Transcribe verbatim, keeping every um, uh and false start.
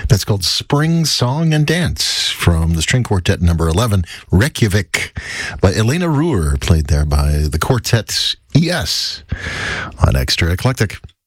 That's called Spring Song and Dance from the string quartet number eleven, Reykjavik, by Elena Ruhr, played there by the Quartet E S on Extra Eclectic.